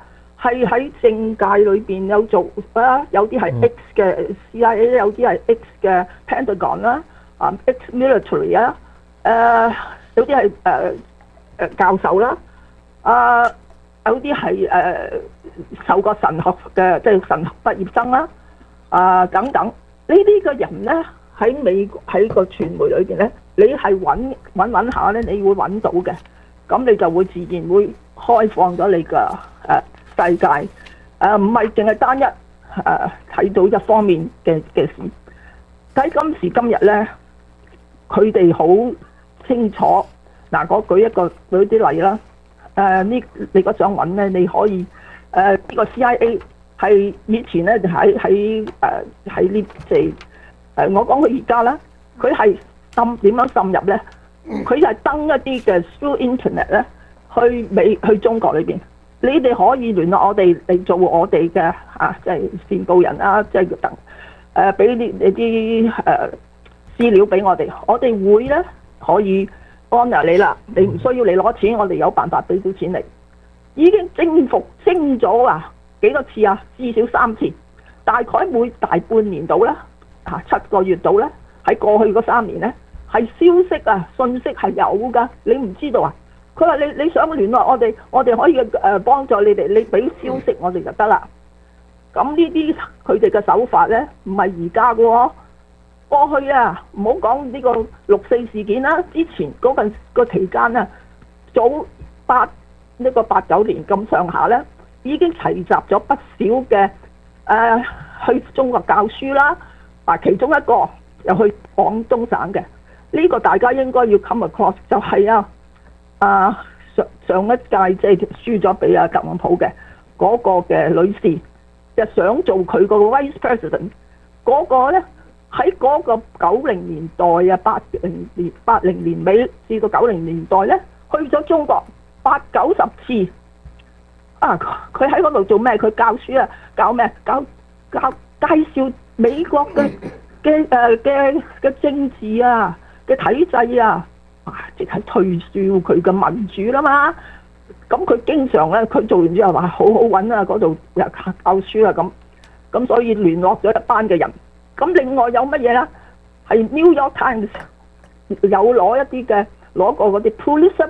係喺政界裏邊有做啦，有啲係 X 嘅 C I A， 有啲係 X 嘅 Pentagon 啦，啊 X military 啊，誒有啲係誒誒教授啦，啊有啲係誒受過神學嘅，即係神學畢業生啦，啊等等呢啲嘅人咧喺美國喺個傳媒裏邊咧，你係揾揾揾下咧，你會揾到嘅，咁你就會自然會開放咗你嘅誒。呃世界誒唔係淨係單一誒睇、呃、到一方面嘅嘅事，喺今時今日咧，佢哋好清楚嗱。我舉一個舉啲例啦，誒、呃、呢你如果想揾咧，你可以誒呢、呃這個 C I A 係以前咧就喺喺誒喺呢即係誒我講佢而家啦，佢係滲點樣滲入咧？佢係登一啲嘅 through internet 咧去美去中國裏邊。你哋可以聯絡我哋嚟做我哋嘅啊，即係線報人啊，即係等誒俾啲你啲誒資料俾我哋，我哋會咧可以幫助你啦。你唔需要你攞錢，我哋有辦法俾到錢你。已經征服升咗啊幾多次啊？至少三次，大概每大半年度啦，啊七個月度咧，喺過去嗰三年咧，係消息啊信息係有㗎，你唔知道啊？佢話：你你想聯絡我哋，我哋可以誒、呃、幫助你哋，你俾消息我哋就得啦。咁呢啲佢哋嘅手法咧，唔係而家嘅喎。過去啊，唔好講呢個六四事件啦，之前嗰陣個期間啊，早八呢、呢個八九年咁上下咧，已經齊集咗不少嘅誒、呃、去中國教書啦。啊，其中一個又去廣東省嘅，呢、呢個大家應該要 come across 就係啊。啊上上一屆即係輸咗俾阿特朗普嘅嗰個嘅女士，就想做佢個 vice president 嗰個咧，喺嗰個九零年代啊，八零年八零年尾至到九零年代咧，去咗中國八九十次啊！佢喺嗰度做咩？佢教書啊，教咩？教教介紹美國嘅嘅誒嘅嘅政治啊嘅體制啊！啊！即係推銷佢嘅民主啦嘛，咁佢經常咧，佢做完之後話好好揾啊，嗰度又教書啊咁，咁所以聯絡咗一班嘅人。咁另外有乜嘢咧？係 New York Times 有攞一啲嘅攞過嗰啲 Pulitzer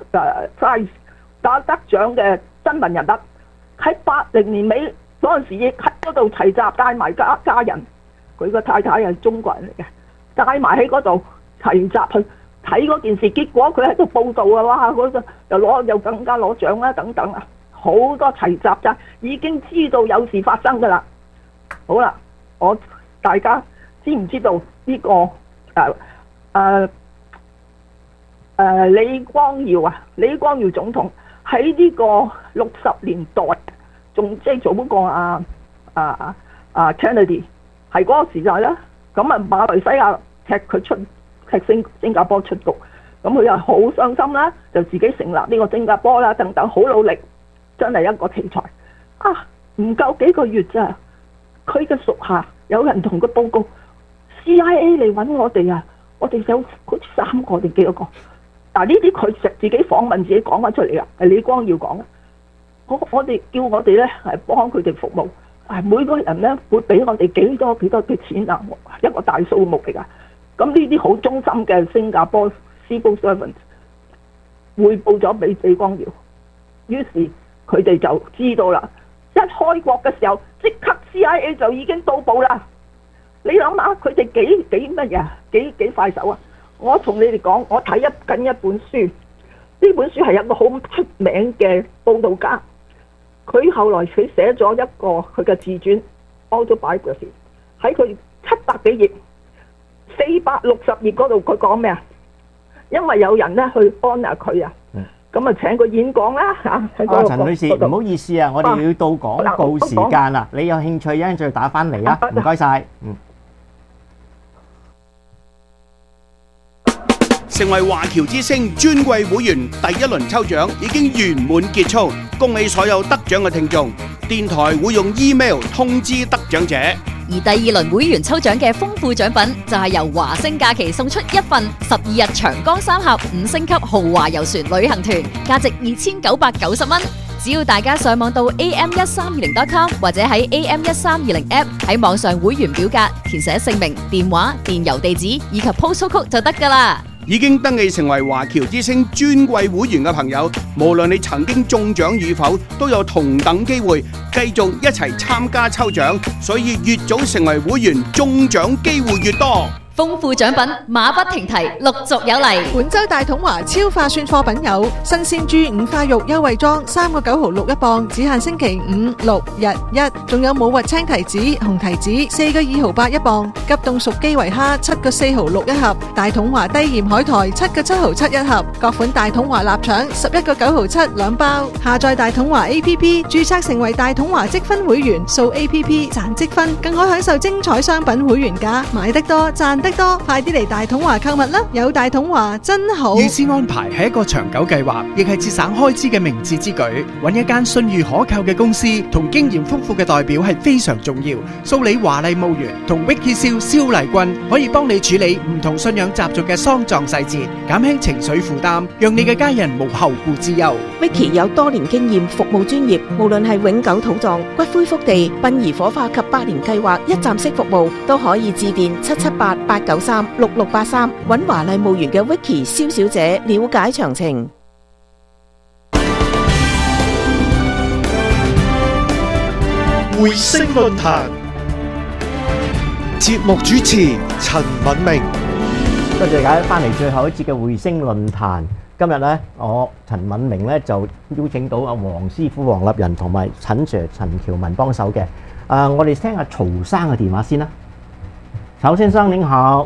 Prize 打得獎嘅新聞人物，喺八零年尾嗰陣時亦喺嗰度齊集，帶埋家家人，佢個太太係中國人嚟嘅，帶埋喺嗰度齊集去睇嗰件事，結果佢喺度報道啊，哇！嗰個又攞又更加攞獎啦，等等啊，好多齊集咋，已經知道有事發生噶啦。好啦，我大家知唔知道呢、這個誒誒誒李光耀啊？李光耀總統喺呢個六十年代仲即係做嗰個啊啊啊 Kennedy 係嗰個時代啦。咁啊馬來西亞踢佢出。踢新新加坡出局，咁佢又好傷心啦，就自己成立呢個新加坡啦，等等，好努力，真係一個奇才啊！唔夠幾個月咋，佢嘅屬下有人同佢報告 C I A 嚟揾我哋啊，我哋有好似三個定幾多個？嗱呢啲佢自己訪問自己講翻出嚟噶，係李光耀講嘅。我我哋叫我哋咧係幫佢哋服務，係每個人咧會俾我哋幾多幾多嘅錢啊，一個大數目嚟噶。咁呢啲好忠心嘅新加坡 civil servant 匯報咗俾李光耀，於是佢哋就知道啦。一開國嘅時候，即刻 C I A 就已經到埗啦。你諗下，佢哋幾幾乜嘢？幾幾快手啊！我同你哋講，我睇一緊一本書，呢本書係一個好出名嘅報道家，佢後來佢寫咗一個佢嘅自傳 autobiography， 喺佢七百幾頁。四百六十頁嗰度佢講咩啊？因為有人咧去 honour 佢啊，咁啊請佢演講啦嚇。 啊，陳女士唔好意思啊，我哋要到廣告時間啦。你有興趣一陣再打翻嚟啊，唔該晒。嗯。 成為華僑之星尊貴會員第一輪抽獎已經圓滿結束，恭喜所有得獎嘅聽眾。電台會用 email 通知得獎者。 而第二輪會員抽獎嘅豐富獎品就係由華星假期送出一份十二日長江三峽五星級豪華遊船旅行團，價值二千九百九十蚊。 只要大家上網到 A M 一三二零 dot com 或者喺 A M 一三二零 app 喺網上會員表格填寫姓名、電話、電郵地址以及 postal code 就得㗎啦。 已經登記成為華僑之星尊貴會員嘅朋友，無論你曾經中獎與否，都有同等機會繼續一齊參加抽獎，所以越早成為會員，中獎機會越多。 豐富獎品馬不停蹄，陸續有嚟。 本周大統華超化算貨品有新鮮豬五花肉優惠裝三個九毫六一磅，只限星期五、六、日一。仲有冇核青提子、紅提子四個二毫八一磅，急凍熟基圍蝦七個四毫六一盒，大統華低鹽海苔七個七毫七一盒，各款大統華臘腸十一個九毫七兩包。下載大統華 A P P， 註冊成為大統華積分會員，掃 A P P 賺積分，更可享受精彩商品會員價，買得多賺得多，快啲嚟大統華購物啦！有大統華真好。 預先安排係一個長久計劃，亦係節省開支嘅明智之舉。揾一間信譽可靠嘅公司同經驗豐富嘅代表係非常重要。蘇里華麗墓園同 Vicky 蕭蕭麗君可以幫你處理唔同信仰習俗嘅喪葬細節，減輕情緒負擔，讓你嘅家人無後顧之憂。 Vicky 有多年經驗，服務專業，無論係永久土葬、骨灰福地、殯儀火化及百年計劃一站式服務，都可以致電七七八八九三六六八三，揾華麗墓園嘅 Vicky 蕭小姐了解詳情。 匯星論壇節目主持陳敏明， 多謝大家翻嚟最後一節嘅匯星論壇。今日咧，我陳敏明咧就邀請到阿黃師傅黃立仁同埋陳 Sir 陳喬文幫手嘅。誒，我哋聽下曹生嘅電話先啦。曹先生您好。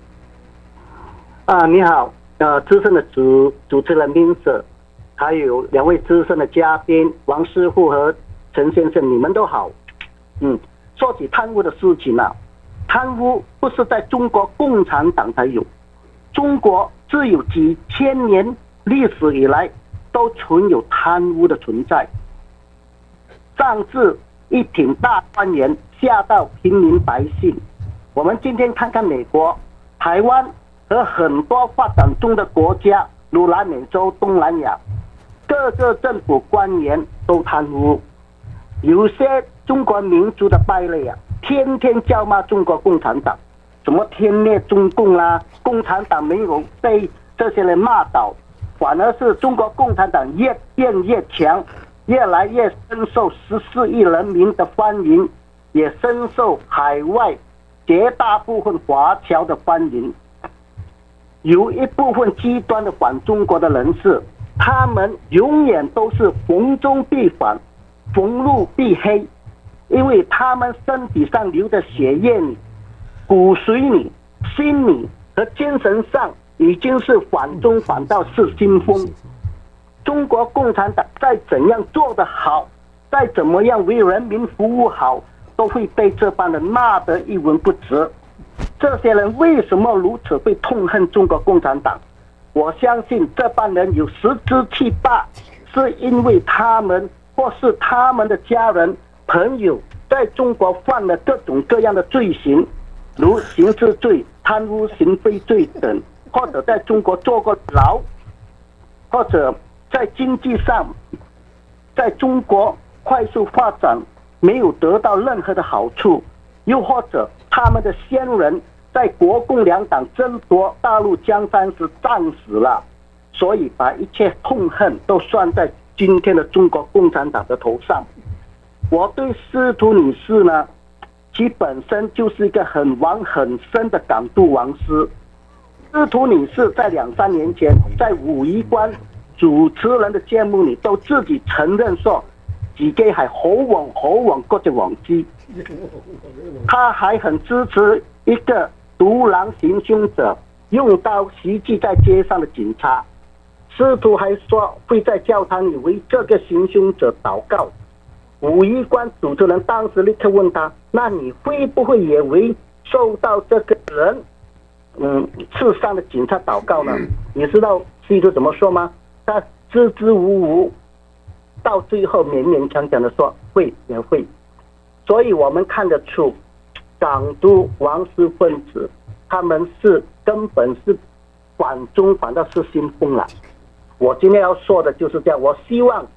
啊，你好，呃，資深的主主持人明 Sir， 還有兩位資深的嘉賓王師傅和陳先生，你們都好。嗯，說起貪污的事情啊，貪污不是在中國共產黨才有，中國自有幾千年歷史以來都存有貪污的存在。上至一挺大官員，下到平民百姓，我們今天看看美國、台灣和很多發展中的國家，如南美洲、東南亞，各個政府官員都貪污。有些中國民族的敗類啊，天天叫罵中國共產黨，什麼天滅中共啦、啊，共產黨沒有被這些人罵倒，反而是中國共產黨越變越強，越來越深受十四億人民的歡迎，也深受海外絕大部分華僑的歡迎。有一部分極端的反中國的人士，他們永遠都是逢中必反，逢路必黑，因為他們身體上流的血液裏、骨髓裏、心理和精神上已經是反中反到失心瘋。中國共產黨再怎樣做得好，再怎麼樣為人民服務好，都會被這幫人罵得一文不值。這些人為什麼如此會痛恨中國共產黨？我相信這幫人有十之七八是因為他們或是他們的家人朋友在中國犯了各種各樣的罪行，如刑事罪、貪污行賄罪等，或者在中國坐過牢，或者在經濟上在中國快速發展沒有得到任何的好處，又或者他們的先人在國共兩黨爭奪大陸江山時戰死了，所以把一切痛恨都算在今天的中國共產黨的頭上。我對司徒女士呢，其本身就是一個很玩很深的港獨王師。司徒女士在兩三年前在五一關主持人的節目裏都自己承認說自己係好黃好黃嗰隻黃絲，他還很支持一個獨狼行兇者用刀襲擊在街上的警察。司徒還說會在教堂裏為這個行兇者禱告。五一關主持人當時立刻問他：那你會不會也為受到這個人嗯刺傷的警察禱告呢？你知道司徒怎麼說嗎？他支支吾吾，到最後勉勉強強的說會也會。所以我們看得出港獨王師分子他們是根本是反中反到失心瘋了。我今天要說的就是這樣，我希望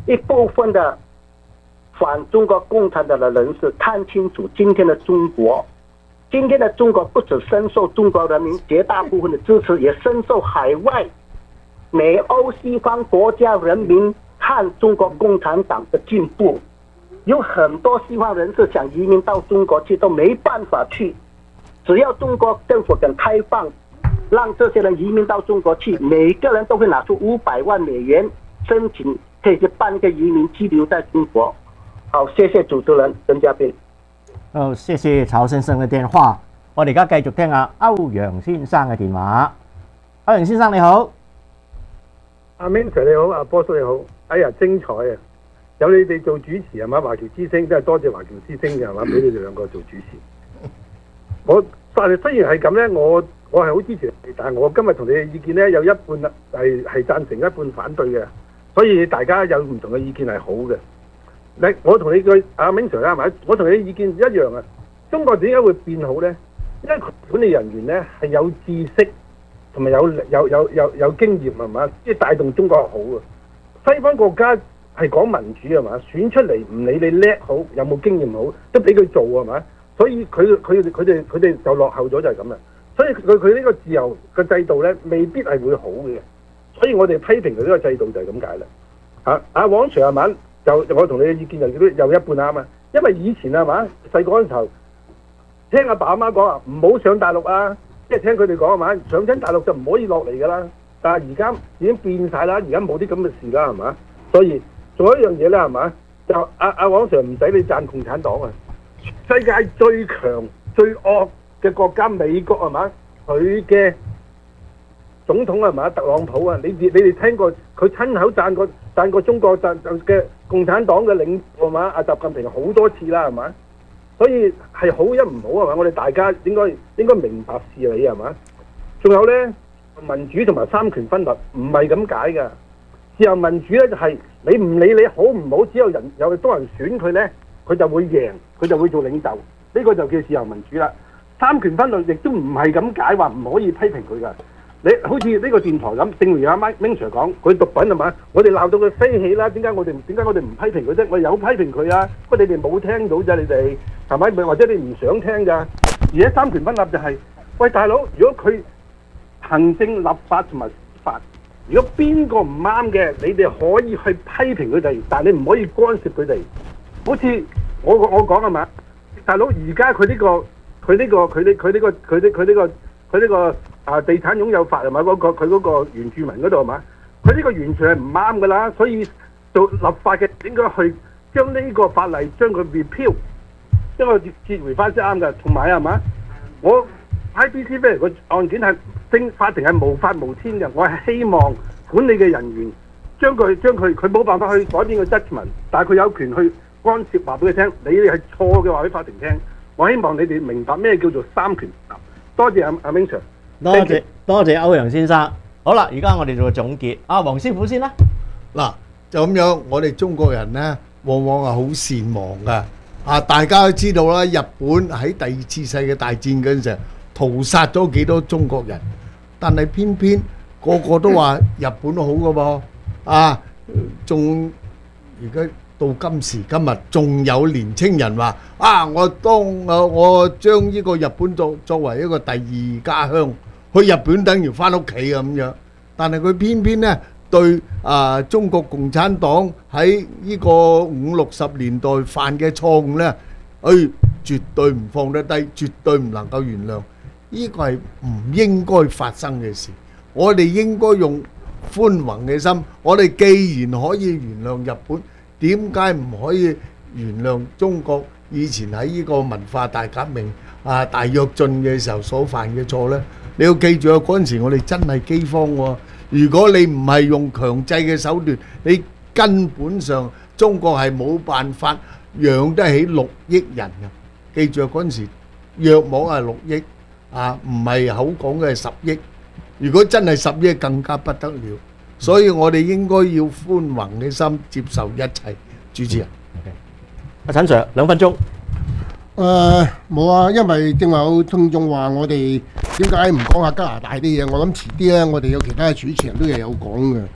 一部分的反中国共产党的人士看清楚今天的中国，今天的中国不只深受中国人民绝大部分的支持，也深受海外美欧西方国家人民看中国共产党的进步。有很多西方人士想移民到中国去，都没办法去。只要中国政府肯开放，让这些人移民到中国去，每个人都会拿出五百萬美元申請，可以去辦一個移民居留在中國。好，謝謝主持人曾嘉賓。 好，謝謝曹先生嘅電話。我哋而家繼續聽下歐陽先生嘅電話。歐陽先生你好， 阿 Min Sir 你好，阿波叔你好。哎呀，精彩啊！有你哋做主持係嘛？華僑之聲真係多謝華僑之聲嘅係嘛？俾你哋兩個做主持。我但係雖然係咁咧，我我係好支持你，但係我今日同你嘅意見咧有一半係係贊成，一半反對嘅，所以大家有唔同嘅意見係好嘅。你我同你個阿 Min Sir 啦係咪？我同你嘅意見一樣啊！中國點解會變好咧？因為管理人員咧係有知識同埋有有有有有經驗係嘛，即係帶動中國好啊！西方國家係講民主係嘛，選出嚟唔理你叻好有冇經驗好，都俾佢做係嘛，所以佢佢佢哋佢哋就落後咗就係咁啦。所以佢佢呢個自由嘅制度咧，未必係會好嘅。所以我哋批評佢呢個制度就係咁解啦。啊啊，黃 Sir 係嘛？就我同你嘅意見又有一半啱啊。因為以前係嘛，細個嗰陣時候聽阿爸阿媽講啊，唔好上大陸啊，即係聽佢哋講係嘛，上親大陸就唔可以落嚟㗎啦。但係而家已經變晒啦，而家冇啲咁嘅事啦係嘛。所以仲有一樣嘢咧係嘛，就阿阿黃 Sir 唔使你讚共產黨啊，世界最強最惡嘅國家美國係嘛，佢嘅總統係嘛，特朗普啊，你你哋聽過佢親口讚過讚過中國讚嘅共產黨嘅領導係嘛，阿習近平好多次啦係嘛，所以係好一唔好係嘛，我哋大家應該應該明白事理係嘛。仲有咧，民主同埋三權分立唔係咁解㗎。自由民主咧就係你唔理你好唔好，只有人有多人選佢咧，佢就會贏，佢就會做領袖，呢個就叫自由民主啦。三權分立亦都唔係咁解，話唔可以批評佢噶。你好似呢個電台咁，正如阿 Ming Sir 講，佢毒品係嘛，我哋鬧到佢飛起啦，點解我哋點解我哋唔批評佢啫？我有批評佢啊，不過你哋冇聽到啫，你哋係咪？或者你唔想聽㗎？而家三權分立就係、是，喂大佬，如果佢行政、立法同埋法。如果邊個唔啱嘅，你哋可以去批評佢哋，但係你唔可以干涉佢哋。好似我我講係嘛，大佬而家佢呢個佢呢個佢呢佢呢個佢呢佢呢個佢呢個啊地產擁有法係咪嗰個佢嗰個原住民嗰度係嘛？佢呢個完全係唔啱㗎啦，所以做立法嘅應該去將呢個法例將佢 repeal， 將佢撤回翻先啱㗎。同埋係嘛，我 I B C 俾嚟個案件係。正法庭係無法無天嘅，我係希望管理嘅人員將佢將佢佢冇辦法去改變個 judgment， 但係佢有權去干涉，話俾佢聽，你哋係錯嘅話俾法庭聽。我希望你哋明白咩叫做三權。多謝阿阿 Ming Sir， 多謝多謝歐陽先生。好啦，而家我哋做個總結。阿黃師傅先啦。 嗱，就咁樣，我哋中國人呢，往往係好善忘㗎。啊，大家都知道啦，日本喺第二次世界大戰嗰陣時屠殺咗幾多中國人。但係偏偏個個都話日本好嘅噃，啊，仲而家到今時今日，仲有年青人話啊，我當我我將呢個日本作作為一個第二家鄉，去日本等於翻屋企咁樣。但係佢偏偏呢對啊中國共產黨喺呢個五六十年代犯嘅錯誤呢，誒絕對唔放得低，絕對唔能夠原諒。呢個係唔應該發生嘅事，我哋應該用寬宏嘅心。我哋既然可以原諒日本，點解唔可以原諒中國以前喺呢個文化大革命啊大躍進嘅時候所犯嘅錯呢？你要記住啊，嗰陣時我哋真係饑荒喎。如果你唔係用強制嘅手段，你根本上中國係冇辦法養得起六億人嘅。記住啊，嗰陣時約莫係六億。啊，唔係口講嘅係十億，如果真係十億更加不得了，所以我哋應該要寬宏嘅心接受一切。主持人， 阿陳 Sir 兩分鐘。 誒冇啊，因為正話有聽眾話我哋點解唔講下加拿大啲嘢？我諗遲啲咧，我哋有其他嘅主持人都係有講嘅。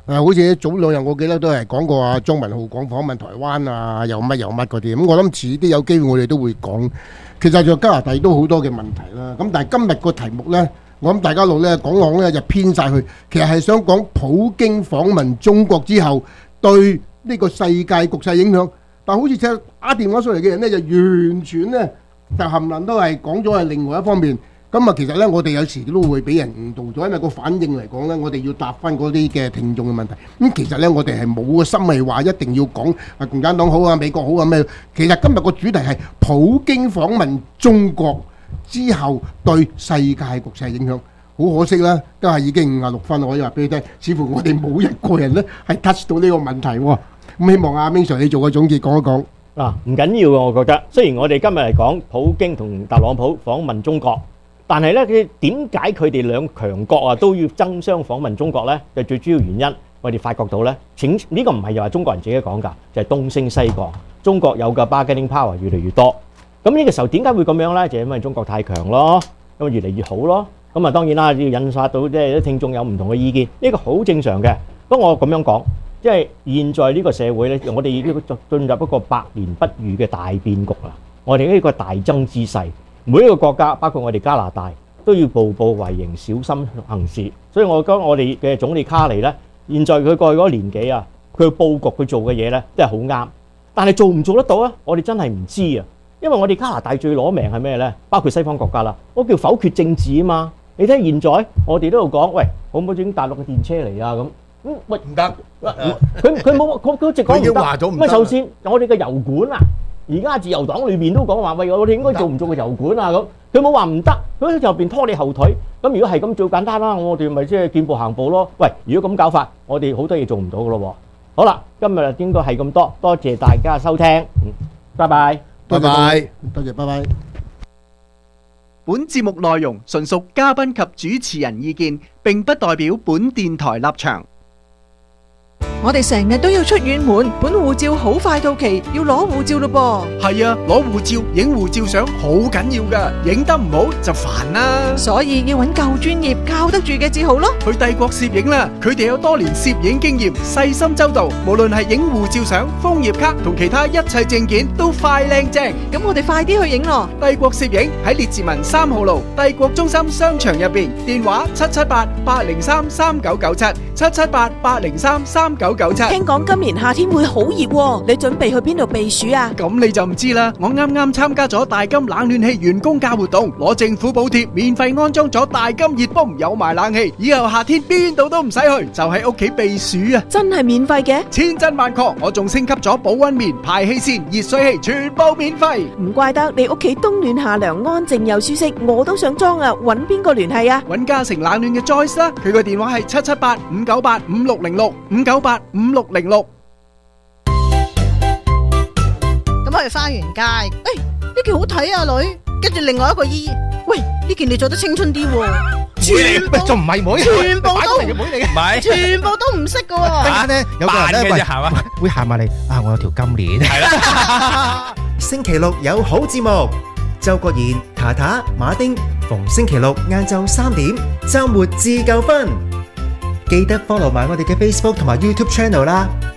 誒，好似早兩日我記得都係講過啊，莊文浩講訪問台灣啊，又乜又乜嗰啲。咁我諗遲啲有機會我哋都會講。其實就加拿大都好多嘅問題啦。咁但係今日個題目呢，我諗大家樂呢講講呢就偏晒去，其實係想講普京訪問中國之後對呢個世界局勢影響。但好似隻打電話上嚟嘅人呢，就完全呢就冚唪唥都係講咗係另外一方面。咁啊，其實呢，我哋有時都會俾人誤導咗，因為個反應嚟講呢，我哋要答翻嗰啲嘅聽眾嘅問題。咁其實呢，我哋係冇個心係話一定要講啊共產黨好啊、美國好啊咩。其實今日個主題係普京訪問中國之後對世界局勢影響。好可惜啦，都係已經五十六分，我可以話俾你聽，似乎我哋冇一個人呢係 touch 到呢個問題喎。咁希望阿 Ming Sir 你做個總結講一講。 嗱，唔緊要嘅，我覺得。雖然我哋今日嚟講普京同特朗普訪問中國。但係咧，佢點解佢哋兩強國啊都要爭相訪問中國咧？就最主要原因，我哋發覺到咧，請呢個唔係又係中國人自己講㗎，就係東升西降，中國有嘅 bargaining power 越嚟越多。咁呢個時候點解會咁樣咧？就因為中國太強咯，咁啊越嚟越好咯。咁啊當然啦，要引發到即係啲聽眾有唔同嘅意見，呢個好正常嘅。不過我咁樣講，即係現在呢個社會咧，我哋已經進入一個百年不遇嘅大變局啦。我哋呢個大爭之勢。每一個國家，包括我哋加拿大，都要步步為營，小心行事。所以我覺得我哋嘅總理卡尼呢，現在佢過去嗰年幾啊，佢佈局佢做嘅嘢呢，都係好啱。但係做唔做得到啊？我哋真係唔知啊。因為我哋加拿大最攞命係咩呢？包括西方國家啦，我叫否決政治啊嘛。你睇現在我哋都度講，喂，可唔可以整大陸嘅電車嚟啊？咁咁喂唔得，佢佢冇佢佢直講唔得。咁首先我哋嘅油管啊。而家自由黨裏面都講話，喂，我哋應該做唔做個油管啊？咁佢冇話唔得，佢喺入邊拖你後腿。咁如果係咁最簡單啦，我哋咪即係見步行步咯。喂，如果咁搞法，我哋好多嘢做唔到噶咯。好啦，今日應該係咁多，多謝大家收聽，嗯，拜拜， 拜拜，多謝，拜拜。 本節目內容純屬嘉賓及主持人意見，並不代表本電台立場。 我哋成日都要出遠門，本護照好快到期，要攞護照咯噃。 係啊，攞護照、影護照相好緊要噶，影得唔好就煩啦。 所以要揾夠專業、靠得住嘅至好咯。 去帝國攝影啦，佢哋有多年攝影經驗，細心周到，無論係影護照相、楓葉卡同其他一切證件都快靚正。 咁我哋快啲去影咯。 帝國攝影喺列治文三號路帝國中心商場入邊，電話七七八八零三三九九七七七八八零三三九九七。 聽講今年夏天會好熱喎，你準備去邊度避暑啊？ 咁你就唔知啦。我啱啱參加咗大金冷暖氣員工價活動，攞政府補貼，免費安裝咗大金熱泵，有埋冷氣，以後夏天邊度都唔使去，就喺屋企避暑啊！ 真係免費嘅？ 千真萬確，我仲升級咗保溫棉、排氣扇、熱水器，全部免費。 唔怪得你屋企冬暖夏涼，安靜又舒適，我都想裝啊！揾邊個聯繫啊？ 揾嘉誠冷暖嘅 Joyce 啦，佢個電話係七七八五九八五六零六五九八五六零六。 咁我哋返完街，誒呢件好睇啊女，跟住另外一個姨，喂呢件你着得青春啲喎，全部仲唔係妹？ 全部都妹嚟嘅，唔係， 全部都唔識嘅喎。 突然間咧，有個人咧，喂，會行埋嚟啊！我有條金鏈。係啦。 星期六有好節目，周國賢、塔塔、馬丁，逢星期六晏晝三點，週末至夠分。記得 follow 埋我哋嘅 Facebook 同埋 YouTube channel 啦。